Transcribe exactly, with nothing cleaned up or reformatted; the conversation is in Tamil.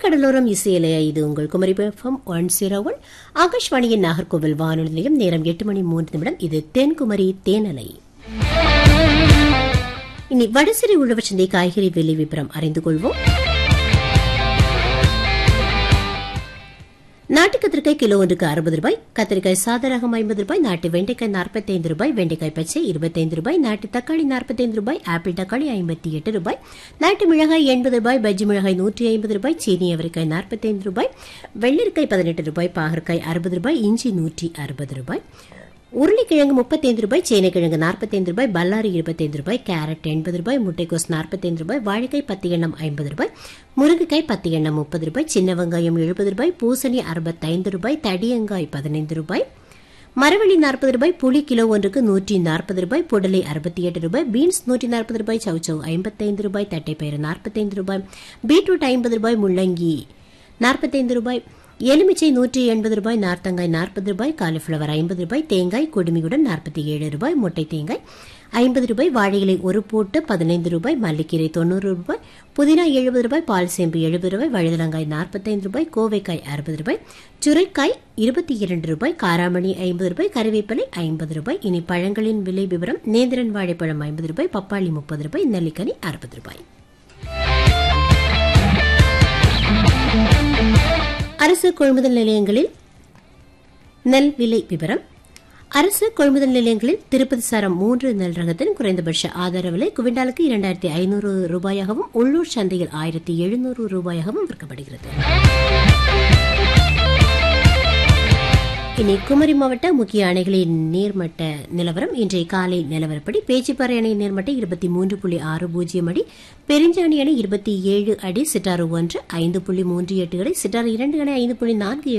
கடலோரம் இசையிலையா இது உங்கள் Kumari FM one zero one ஆகாஷ்வாணியின் நாகர்கோவில் வானொலி நிலையம். நேரம் எட்டு மணி மூன்று நிமிடம். இது தென்குமரி தேனலை. இனி வடசிறை உழவர் சந்தை காய்கறி விலை விபரம் அறிந்து கொள்வோம். நாட்டு கத்திரிக்காய் கிலோ ஒன்றுக்கு அறுபது ரூபாய், கத்திரிக்காய் சாதரகம் ஐம்பது ரூபாய், நாட்டு வெண்டைக்காய் நாற்பத்தி ஐந்து ரூபாய், வெண்டைக்காய் பச்சை இருபத்தைந்து ரூபாய், நாட்டு தக்காளி நாற்பத்தி ஐந்து ரூபாய், ஆப்பிள் தக்காளி ஐம்பத்தி எட்டு ரூபாய், நாட்டு மிளகாய் எண்பது ரூபாய், பஜ்ஜி மிளகாய் நூற்றி ஐம்பது ரூபாய், சீனி அவரைக்காய் நாற்பத்தி ஐந்து ரூபாய், வெள்ளரிக்காய் பதினெட்டு ரூபாய், பாகற்காய் அறுபது ரூபாய், இஞ்சி நூற்றி அறுபது ரூபாய், உருளைக்கிழங்கு முப்பத்தைந்து ரூபாய், சேனைக்கிழங்கு நாற்பத்தைந்து ரூபாய், பல்லாரி இருபத்தைந்து ரூபாய், கேரட் எண்பது ரூபாய், முட்டைக்கோஸ் நாற்பத்தைந்து ரூபாய், வாழைக்காய் பத்து எண்ணம் ஐம்பது ரூபாய், முருங்கைக்காய் பத்து எண்ணம் முப்பது ரூபாய், சின்ன வெங்காயம் எழுபது ரூபாய், பூசணி அறுபத்தைந்து ரூபாய், தடியங்காய் பதினைந்து ரூபாய், மரவள்ளி நாற்பது ரூபாய், புளி கிலோ ஒன்றுக்கு நூற்றி நாற்பது ரூபாய், புடலை அறுபத்தி எட்டு ரூபாய், பீன்ஸ் நூற்றி நாற்பது ரூபாய், சவுச்சவ் ஐம்பத்தைந்து ரூபாய், தட்டைப்பயிறு நாற்பத்தைந்து ரூபாய், பீட்ரூட் ஐம்பது ரூபாய், முள்ளங்கி நாற்பத்தைந்து ரூபாய், எலுமிச்சை நூற்றி எண்பது ரூபாய், நார்த்தங்காய் நாற்பது ரூபாய், காலிஃபிளவர் ஐம்பது ரூபாய், தேங்காய் குடுமியுடன் நாற்பத்தி ஏழு ரூபாய், முட்டை தேங்காய் ஐம்பது ரூபாய், வாழை இலை ஒரு போட்டு பதினைந்து ரூபாய், மல்லிக்கீரை தொண்ணூறு ரூபாய், புதினா எழுபது ரூபாய், பால் சேம்பு எழுபது ரூபாய், வழுதலங்காய் நாற்பத்தைந்து ரூபாய், கோவைக்காய் அறுபது ரூபாய், சுரைக்காய் இருபத்தி இரண்டு ரூபாய், காராமணி ஐம்பது ரூபாய், கறிவேப்பிலை ஐம்பது ரூபாய். இனி பழங்களின் விலை விவரம். நேந்திரன் வாழைப்பழம் ஐம்பது ரூபாய், பப்பாளி முப்பது ரூபாய், நெல்லிக்கனி அறுபது ரூபாய். அரசு கொள்முதல் நிலையங்களில் நெல் விலை விவரம். அரசு கொள்முதல் நிலையங்களில் திருப்பதி சாரம் மூன்று நெல் ரகத்தின் குறைந்தபட்ச ஆதார விலை குவிண்டாலுக்கு இரண்டாயிரத்தி ஐநூறு ரூபாயாகவும், உள்ளூர் சந்தையில் ஆயிரத்தி எழுநூறு ரூபாயாகவும் விற்கப்படுகிறது. இனி குமரி மாவட்ட முக்கிய அணைகளின் நீர்மட்ட நிலவரம். இன்றைய காலை நிலவரப்படி பேச்சிப்பாறை அணை நீர்மட்ட இருபத்தி மூன்று புள்ளி ஆறு பூஜ்ஜியம் அடி, பெருஞ்சாணி அணை இருபத்தி ஏழு அடி, சிட்டாறு ஒன்று ஐந்து புள்ளி மூன்று எட்டு அடி, சிட்டாறு இரண்டு அணை ஐந்து புள்ளி நான்கு